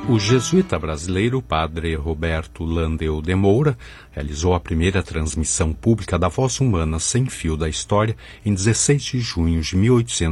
O jesuíta brasileiro Padre Roberto Landel de Moura realizou a primeira transmissão pública da voz humana sem fio da história em 16 de junho de 1800.